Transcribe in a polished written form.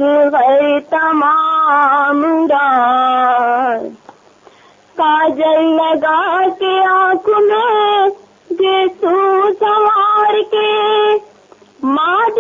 असगर तमाम रात। काजल लगा के आँख में ये